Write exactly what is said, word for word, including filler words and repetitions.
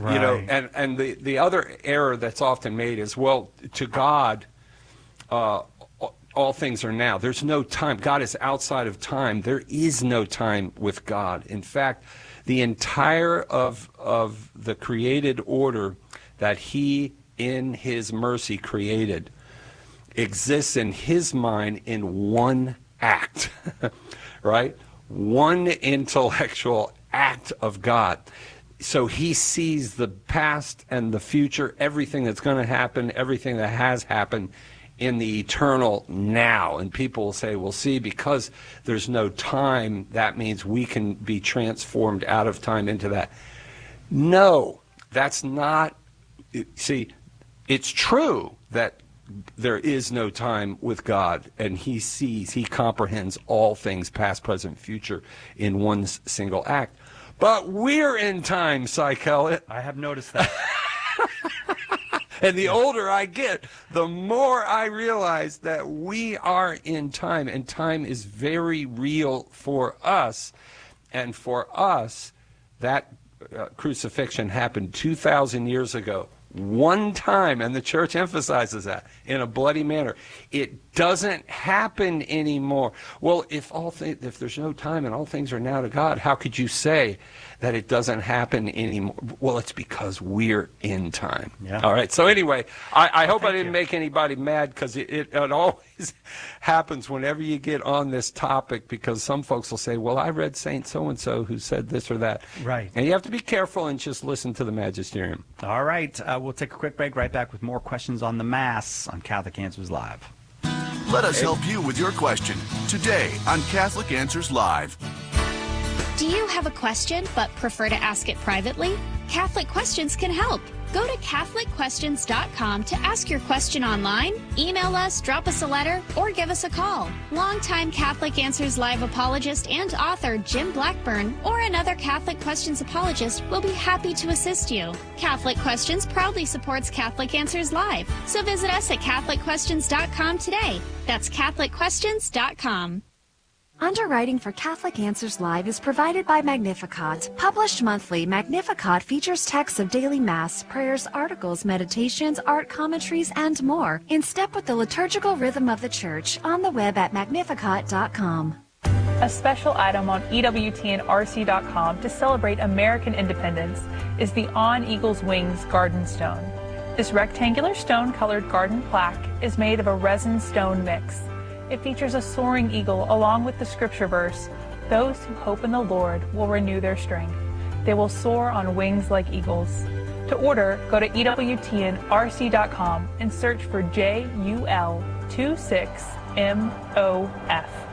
Right. You know, and, and the, the other error that's often made is, well, to God, uh, all things are now. There's no time. God is outside of time. There is no time with God. In fact, the entire of of the created order that he, in his mercy, created exists in his mind in one act, right? One intellectual act of God. So he sees the past and the future, everything that's going to happen, everything that has happened in the eternal now. And people will say, well, see, because there's no time, that means we can be transformed out of time into that. No, that's not. See, it's true that there is no time with God, and he sees, he comprehends all things, past, present, future, in one single act. But we're in time, Cy Kellett. I have noticed that. And the older I get, the more I realize that we are in time, and time is very real for us. And for us, that uh, crucifixion happened two thousand years ago. One time, and the church emphasizes that, in a bloody manner. It doesn't happen anymore. Well, if all th- if there's no time and all things are now to God, how could you say that it doesn't happen anymore? Well, it's because we're in time. Yeah. All right. So anyway, I, I hope I Thank didn't you. make anybody mad, because it, it, it always happens whenever you get on this topic, because some folks will say, well, I read Saint so-and-so who said this or that. Right. And you have to be careful and just listen to the magisterium. All right. Uh, we'll take a quick break. Right back with more questions on the Mass on Catholic Answers Live. Let us help you with your question today on Catholic Answers Live. Do you have a question but prefer to ask it privately? Catholic Questions can help. Go to Catholic Questions dot com to ask your question online, email us, drop us a letter, or give us a call. Longtime Catholic Answers Live apologist and author Jim Blackburn or another Catholic Questions apologist will be happy to assist you. Catholic Questions proudly supports Catholic Answers Live, so visit us at Catholic Questions dot com today. That's Catholic Questions dot com. Underwriting for Catholic Answers Live is provided by Magnificat. Published monthly, Magnificat features texts of daily Mass, prayers, articles, meditations, art commentaries, and more, in step with the liturgical rhythm of the Church, on the web at Magnificat dot com. A special item on E W T N R C dot com to celebrate American independence is the On Eagle's Wings Garden Stone. This rectangular stone-colored garden plaque is made of a resin stone mix. It features a soaring eagle along with the scripture verse, "Those who hope in the Lord will renew their strength. They will soar on wings like eagles." To order, go to E W T N R C dot com and search for J U L two six M O F.